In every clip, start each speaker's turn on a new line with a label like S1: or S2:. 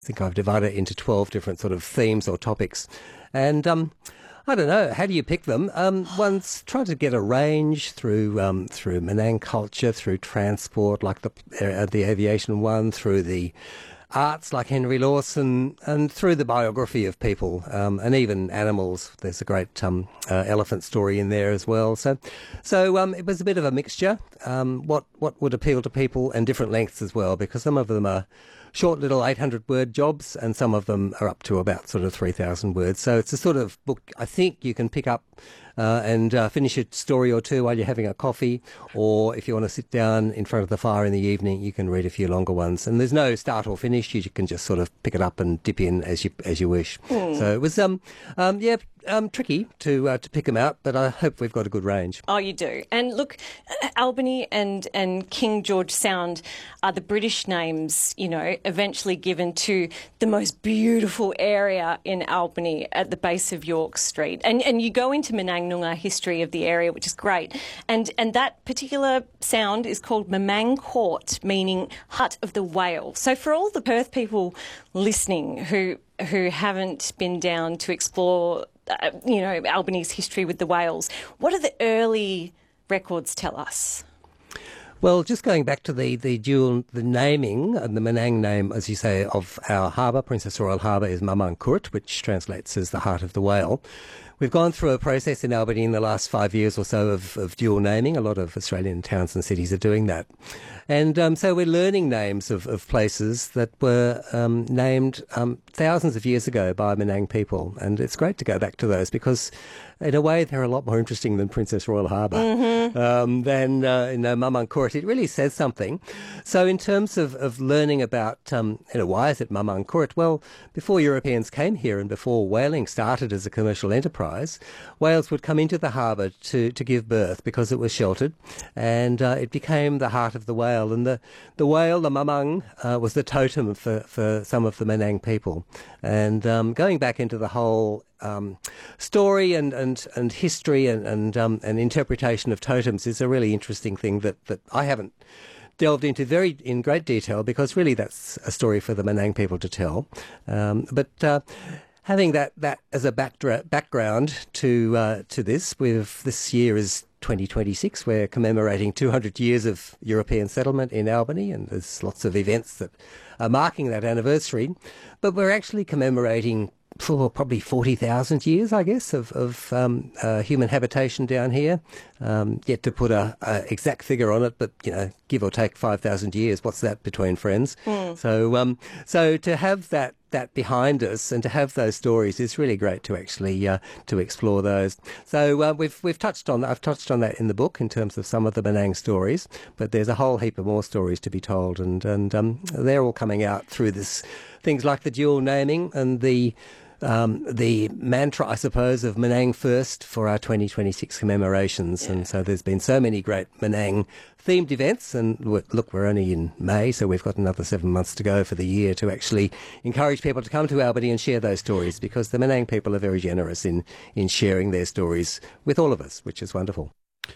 S1: think I've divided it into 12 different sort of themes or topics. And I don't know, how do you pick them? One's trying to get a range through Menang culture, through transport, like the aviation one, through the arts like Henry Lawson, and through the biography of people, and even animals. There's a great elephant story in there as well. So it was a bit of a mixture. What would appeal to people, and different lengths as well, because some of them are short little 800-word jobs, and some of them are up to about sort of 3,000 words. So it's a sort of book I think you can pick up and finish a story or two while you're having a coffee, or if you want to sit down in front of the fire in the evening, you can read a few longer ones. And there's no start or finish; you can just sort of pick it up and dip in as you wish. So it was tricky to pick them out, but I hope we've got a good range.
S2: Oh, you do. And look, Albany and King George Sound are the British names, eventually given to the most beautiful area in Albany at the base of York Street. And you go into Menang Noongar history of the area, which is great. And that particular sound is called Mamang Court, meaning hut of the whale. So for all the Perth people listening who haven't been down to explore Albany's history with the whales, what do the early records tell us?
S1: Well, just going back to the naming, and the Menang name, as you say, of our harbour, Princess Royal Harbour, is Mamang Court, which translates as the heart of the whale. We've gone through a process in Albany in the last 5 years or so of dual naming. A lot of Australian towns and cities are doing that. And so we're learning names of places that were named thousands of years ago by Menang people. And it's great to go back to those because, in a way, they're a lot more interesting than Princess Royal Harbour, than Mamang Court. It really says something. So in terms of learning about, why is it Mamang Court? Well, before Europeans came here and before whaling started as a commercial enterprise, whales would come into the harbour to give birth because it was sheltered, and it became the heart of the whale. And the whale, the Mamang, was the totem for some of the Menang people. And going back into the whole story and history and interpretation of totems is a really interesting thing that I haven't delved into in great detail, because really that's a story for the Menang people to tell. But having that as a background to this year is 2026. We're commemorating 200 years of European settlement in Albany, and there's lots of events that are marking that anniversary. But we're actually commemorating for probably 40,000 years, I guess, of human habitation down here. Yet to put a exact figure on it, but give or take 5,000 years. What's that between friends? So to have that behind us and to have those stories is really great to actually to explore those. So I've touched on that in the book in terms of some of the Menang stories, but there's a whole heap of more stories to be told, and they're all coming out through this things like the dual naming and the mantra, I suppose, of Menang First for our 2026 commemorations. Yeah. And so there's been so many great Menang themed events, and look, we're only in May, so we've got another 7 months to go for the year to actually encourage people to come to Albany and share those stories, because the Menang people are very generous in sharing their stories with all of us, which is wonderful.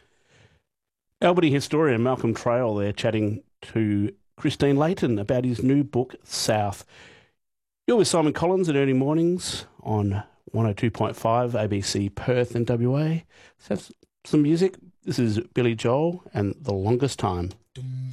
S3: Albany historian Malcolm Trail there chatting to Christine Layton about his new book, South. You're with Simon Collins at Early Mornings on 102.5 ABC Perth and WA. Let's have some music. This is Billy Joel and The Longest Time.